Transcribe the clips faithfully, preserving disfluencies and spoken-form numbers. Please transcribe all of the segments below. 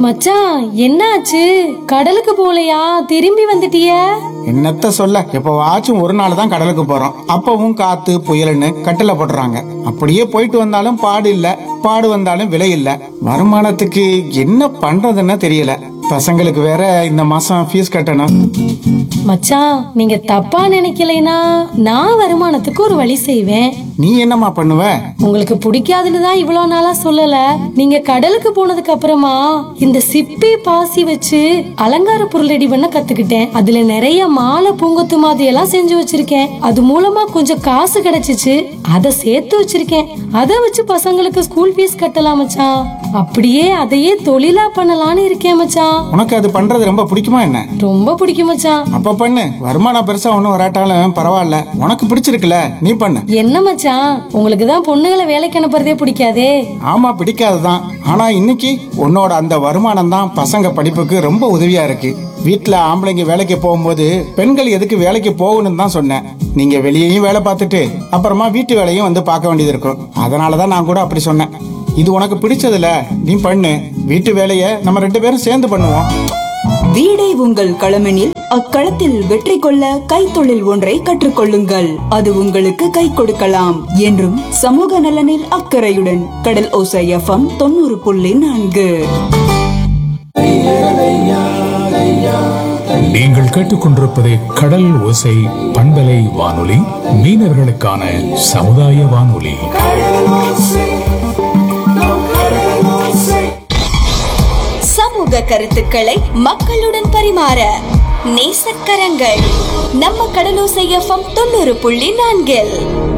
மச்சான், என்னாச்சு? கடலுக்கு போலையா? திரும்பி வந்துட்டிய? என்னத்த சொல்ல, எப்பவாச்சும் ஒரு நாள் தான் கடலுக்கு போறோம். அப்பவும் காத்து புயல்னு கட்டளை போடுறாங்க. அப்படியே போயிட்டு வந்தாலும் பாடு இல்ல, பாடு வந்தாலும் விலை இல்ல. வருமானத்துக்கு என்ன பண்றதுன்னு தெரியல. பசங்களுக்கு வேற இந்த மாசம் ஃபீஸ் கட்டணும். மச்சான், நீங்க தப்பா நினைக்கலைனா நான் வருமானத்துக்கு ஒரு வழி செய்வேன். நீ என்னம்மா பண்ணுவ? உங்களுக்கு பிடிக்காதுன்னு தான் இவ்வளவு நாளா சொல்லல. நீங்க கடலுக்கு போனதுக்கு அப்புறமா இந்த சிப்பி பாசி வச்சு அலங்கார பொருள் ரெடி பண்ண கத்துக்கிட்டேன். அதுல நிறைய மாலை பூங்கொத்து மாதிரி எல்லாம் செஞ்சு வச்சிருக்கேன். அது மூலமா கொஞ்சம் காசு கிடைச்சிச்சு. அதை சேர்த்து வச்சிருக்கேன். அதை வச்சு பசங்களுக்கு ஸ்கூல் ஃபீஸ் கட்டலாம் மச்சான். அப்படியே அதையே தொழிலா பண்ணலாம்னு இருக்கேன் மச்சான். உனக்கு அது பண்றது ரொம்ப பிடிக்குமா என்ன? ரொம்ப பிடிக்கும் மச்சான். அப்ப பண்ணு. வருமானம் பெருசா ஒண்ணும் வராட்டாலும் பரவாயில்ல, உனக்கு பிடிச்சிருக்குல, நீ பண்ணு. என்ன மச்சான், உங்களுக்கு தான் பொண்ணுங்களை வேலைக்கு அனுப்புறதே பிடிக்காதே? ஆமா, பிடிக்காதுதான். ஆனா இன்னைக்கு உன்னோட அந்த வருமானம் தான் பசங்க படிப்புக்கு ரொம்ப உதவியா இருக்கு. வீட்டுல ஆம்பளைங்க வேலைக்கு போகும்போது பெண்கள் எதுக்கு வேலைக்கு போகணும்னு தான் சொன்னேன். நீங்க வெளியேயும் வேலை பார்த்துட்டு அப்புறமா வீட்டு வேலையும் வந்து பார்க்க வேண்டியது இருக்கும். அதனாலதான் நான் கூட அப்படி சொன்னேன். இது உனக்கு பிடிச்சதுல, நீ பண்ணு. வீட்டு வேலையை நம்ம ரெண்டு பேரும் சேர்ந்து பண்ணுவோம். வீடே உங்கள் களமெனில் அக்களத்தில் வெற்றி கொள்ள கைத்தொழில் ஒன்றை கற்றுக்கொள்ளுங்கள். அது உங்களுக்கு கை கொடுக்கலாம். என்றும் சமூக நலனில் அக்கறையுடன் கடல் ஓசை எஃப்எம் தொண்ணூறு புள்ளி நான்கு. நீங்கள் கேட்டுக்கொண்டிருப்பது கடல் ஓசை பண்பலை வானொலி, மீனவர்களுக்கான சமுதாய வானொலி. சமூக கருத்துக்களை மக்களுடன் பரிமாற நேசக்கரங்கள் நம்ம கடலோசை எஃப்எம் தொண்ணூறு புள்ளி நான்கில்.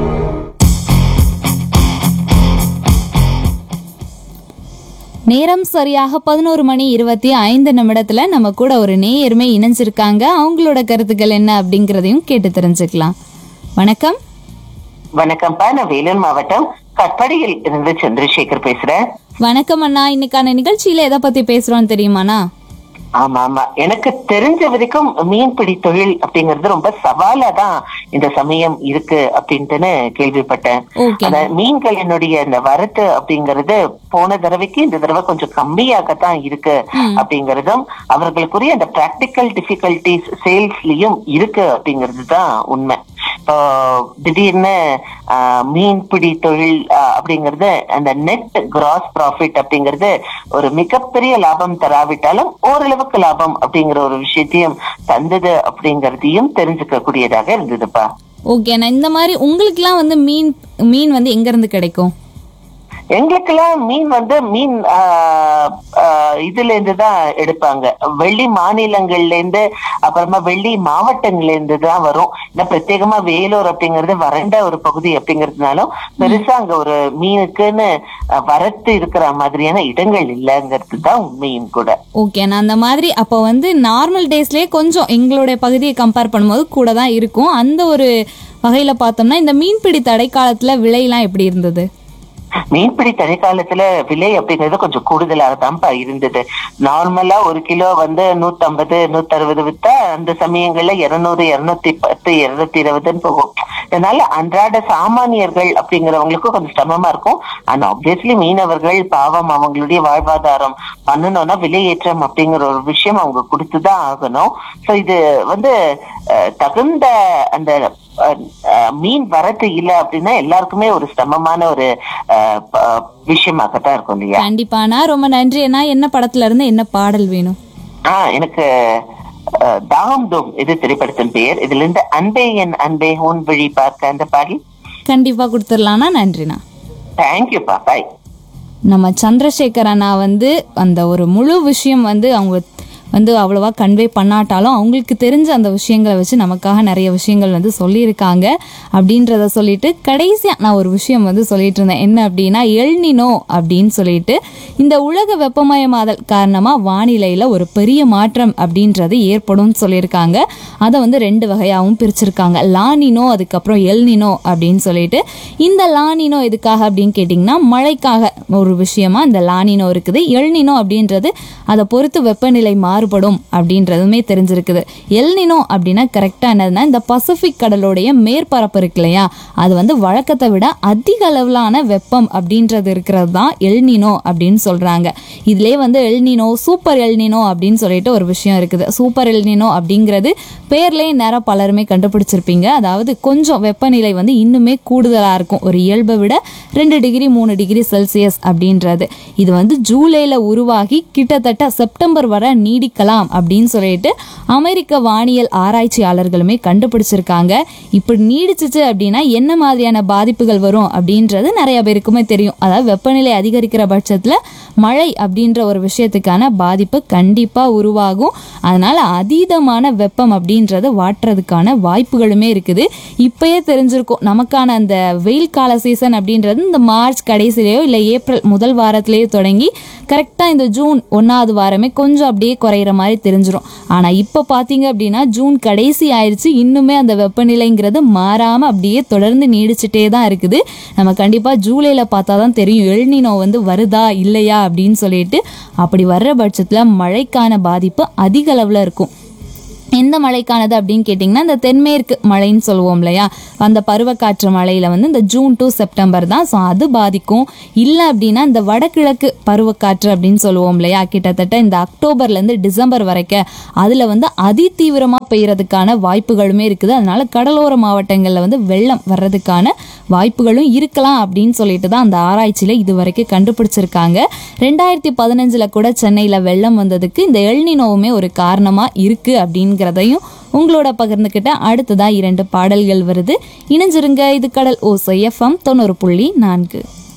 நேரம் சரியாக பதினோரு மணி இருபத்தி ஐந்து நிமிடத்துல நம்ம கூட ஒரு நேயருமே இணைஞ்சிருக்காங்க. அவங்களோட கருத்துக்கள் என்ன அப்படிங்கறதையும் கேட்டு தெரிஞ்சுக்கலாம். வணக்கம். வணக்கம்ப்பா, நான் வேலூர் மாவட்டம் கட்பாடியில் இருந்து சந்திரசேகர் பேசுறேன். வணக்கம் அண்ணா. இன்னைக்கான நிகழ்ச்சியில எதை பத்தி பேசுறோம்னு தெரியுமாண்ணா? ஆமா ஆமா எனக்கு தெரிஞ்ச வரைக்கும் மீன்பிடி தொழில் அப்படிங்கறது ரொம்ப சவாலா தான் இந்த சமயம் இருக்கு அப்படின்ட்டுன்னு கேள்விப்பட்டேன். அந்த மீன்களினுடைய இந்த வரத்து அப்படிங்கறது போன தடவைக்கு இந்த தடவை கொஞ்சம் கம்மியாகத்தான் இருக்கு அப்படிங்கறதும், அவர்களுக்குரிய அந்த பிராக்டிக்கல் டிஃபிகல்டிஸ் சேல்ஸ்லயும் இருக்கு அப்படிங்கிறது தான் உண்மை. இப்போ திடீர்னு மீன்பிடி தொழில் அப்படிங்கறது அந்த நெட் கிராஸ் ப்ராஃபிட் அப்படிங்கறது ஒரு மிகப்பெரிய லாபம் தராவிட்டாலும் ஓரளவுக்கு லாபம் அப்படிங்கிற ஒரு விஷயத்தையும் தந்தது அப்படிங்கறதையும் தெரிஞ்சுக்க கூடியதாக இருந்ததுப்பா. ஓகே, இந்த மாதிரி உங்களுக்கு எல்லாம் வந்து மீன் மீன் வந்து எங்க இருந்து கிடைக்கும்? எங்களுக்கெல்லாம் மீன் வந்து மீன் இதுல இருந்து தான் எடுப்பாங்க. வெள்ளி மாநிலங்கள்ல இருந்து, அப்புறமா வெள்ளி மாவட்டங்கள்ல இருந்து தான் வரும். ஏன்னா பிரத்யேகமா வேலூர் அப்படிங்கறது வறண்ட ஒரு பகுதி அப்படிங்கறதுனாலும் பெருசா அங்க ஒரு மீனுக்குன்னு வரத்து இருக்கிற மாதிரியான இடங்கள் இல்லைங்கிறது தான் உண்மையும் கூட. ஓகே, நான் அந்த மாதிரி அப்போ வந்து நார்மல் டேஸ்லயே கொஞ்சம் எங்களுடைய பகுதியை கம்பேர் பண்ணும்போது கூட தான் இருக்கும். அந்த ஒரு வகையில பார்த்தோம்னா இந்த மீன்பிடி தடை காலத்துல விலையெல்லாம் எப்படி இருந்தது? மீன்பிடி தடைக்காலத்துல விலை அப்படிங்கறது கொஞ்சம் கூடுதலாக தான்ப்பா இருந்தது. நார்மலா ஒரு கிலோ வந்து நூத்தி ஐம்பது நூத்தி அறுபது வித்தா அந்த சமயங்கள்ல இருநூறு இருநூத்தி பத்து இருநூத்தி இருபதுன்னு போகும். அதனால அன்றாட சாமானியர்கள் அப்படிங்கிறவங்களுக்கும் கொஞ்சம் சிரமமா இருக்கும். ஆனா ஆப்வியஸ்லி மீனவர்கள் பாவம், அவங்களுடைய வாழ்வாதாரம் பண்ணணும்னா விலையேற்றம் அப்படிங்கிற ஒரு விஷயம் அவங்க கொடுத்துதான் ஆகணும். சோ இது வந்து தகுந்த அந்த மீன் வரத்து இல்ல அப்படின்னா எல்லாருக்குமே ஒரு சிரமமான ஒரு விஷயமாகத்தான் இருக்கும் இல்லையா? கண்டிப்பாண்ணா, ரொம்ப நன்றி அண்ணா. என்ன படத்துல இருந்து என்ன பாடல் வேணும்? ஆஹ் எனக்கு தாம் தூம் இது திரைப்படத்தின் பெயர். இதுல இருந்து அன்பே என் அன்பே உன் வழி பார்க்க அந்த பாடல் கண்டிப்பா கொடுத்துடலாம்னா. நன்றிண்ணா. தேங்க்யூப்பா, பாய். நம்ம சந்திரசேகர் அண்ணா வந்து அந்த ஒரு முழு விஷயம் வந்து அவங்க வந்து அவ்வளோவா கன்வே பண்ணாட்டாலும் அவங்களுக்கு தெரிஞ்ச அந்த விஷயங்களை வச்சு நமக்காக நிறைய விஷயங்கள் வந்து சொல்லியிருக்காங்க அப்படின்றத சொல்லிட்டு கடைசியாக நான் ஒரு விஷயம் வந்து சொல்லிட்டு இருந்தேன். என்ன அப்படின்னா எல்னினோ அப்படின்னு சொல்லிட்டு இந்த உலக வெப்பமயமாதல் காரணமாக வானிலையில் ஒரு பெரிய மாற்றம் அப்படின்றது ஏற்படும் சொல்லியிருக்காங்க. அதை வந்து ரெண்டு வகையாகவும் பிரிச்சிருக்காங்க, லானினோ அதுக்கப்புறம் எல்னினோ அப்படின்னு சொல்லிட்டு. இந்த லானினோ எதுக்காக அப்படின்னு கேட்டிங்கன்னா மழைக்காக ஒரு விஷயமா இந்த லானினோ இருக்குது. எல்னினோ அப்படின்றது அதை பொறுத்து வெப்பநிலை மாறும் மாறுபடும் அப்படின்றதுமே தெரிஞ்சிருக்குது. எல்னினோ அப்படின்னா கரெக்டா என்னதுன்னா இந்த பசிபிக் கடலோடைய மேற்பரப்பு இருக்கு இல்லையா, அது வந்து வழக்கத்தை விட அதிக அளவிலான வெப்பம் அப்படின்றது இருக்கிறது தான் எல்னினோ அப்படின்னு சொல்றாங்க. இதுலயே வந்து எல்னினோ சூப்பர் எல்னினோ அப்படின்னு சொல்லிட்டு ஒரு விஷயம் இருக்குது. சூப்பர் எல்னினோ அப்படிங்கிறது பேர்லயே நேரம் பலருமே கண்டுபிடிச்சிருப்பீங்க. அதாவது கொஞ்சம் வெப்பநிலை வந்து இன்னுமே கூடுதலா இருக்கும், ஒரு இயல்பை விட ரெண்டு டிகிரி மூணு டிகிரி செல்சியஸ் அப்படின்றது. இது வந்து ஜூலைல உருவாகி கிட்டத்தட்ட செப்டம்பர் வரை நீடிக்கலாம் அப்படின்னு சொல்லிட்டு அமெரிக்க வானியல் ஆராய்ச்சியாளர்களுமே கண்டுபிடிச்சிருக்காங்க. இப்படி நீடிச்சிச்சு அப்படின்னா என்ன மாதிரியான பாதிப்புகள் வரும் அப்படின்றது நிறைய பேருக்குமே தெரியும். அதாவது வெப்பநிலை அதிகரிக்கிற பட்சத்துல மழை அப்படின்ற ஒரு விஷயத்துக்கான பாதிப்பு கண்டிப்பா உருவாகும். அதனால அதீதமான வெப்பம் அப்படின்றது வாட்டுறதுக்கான வாய்ப்புகளுமே இருக்குது. இப்பயே தெரிஞ்சிருக்கும் நமக்கான அந்த வெயில் கால சீசன் அப்படின்றது இந்த மார்ச் கடைசிலேயோ இல்லை ஏப்ரல் முதல் வாரத்திலேயோ தொடங்கி கரெக்டாக இந்த ஜூன் ஒன்றாவது வாரமே கொஞ்சம் அப்படியே குறையிற மாதிரி தெரிஞ்சிடும். ஆனால் இப்போ பார்த்தீங்க அப்படின்னா ஜூன் கடைசி ஆயிடுச்சு, இன்னுமே அந்த வெப்பநிலைங்கிறது மாறாமல் அப்படியே தொடர்ந்து நீடிச்சுட்டே தான் இருக்குது. நம்ம கண்டிப்பாக ஜூலையில் பார்த்தா தான் தெரியும் எல்னினோ வந்து வருதா இல்லையா அப்படின்னு சொல்லிட்டு. அப்படி வர்ற பட்சத்தில் மழைக்கான பாதிப்பு அதிக அளவில் இருக்கும். எந்த மழைக்கானது அப்படின்னு கேட்டிங்கன்னா இந்த தென்மேற்கு மழைன்னு சொல்லுவோம் இல்லையா, அந்த பருவக்காற்று மழையில் வந்து இந்த ஜூன் டு செப்டம்பர் தான். ஸோ அது பாதிக்கும். இல்லை அப்படின்னா இந்த வடகிழக்கு பருவக்காற்று அப்படின்னு சொல்லுவோம் இல்லையா, கிட்டத்தட்ட இந்த அக்டோபர்லேருந்து டிசம்பர் வரைக்கும் அதில் வந்து அதிதீவிரமாக பெய்யறதுக்கான வாய்ப்புகளுமே இருக்குது. அதனால கடலோர மாவட்டங்களில் வந்து வெள்ளம் வர்றதுக்கான வாய்ப்புகளும் இருக்கலாம் அப்படின்னு சொல்லிட்டு தான் அந்த ஆராய்ச்சியில் இது வரைக்கும் கண்டுபிடிச்சிருக்காங்க. ரெண்டாயிரத்தி பதினஞ்சில் கூட சென்னையில் வெள்ளம் வந்ததுக்கு இந்த எல்னினோவுமே ஒரு காரணமாக இருக்குது அப்படிங்கிறதையும் உங்களோட பகிர்ந்துக்கிட்ட. அடுத்ததா இரண்டு பாடல்கள் வருது, இணைஞ்சிருங்க. இது கடல் ஓசை எஃப்எம் தொண்ணூறு புள்ளி நான்கு.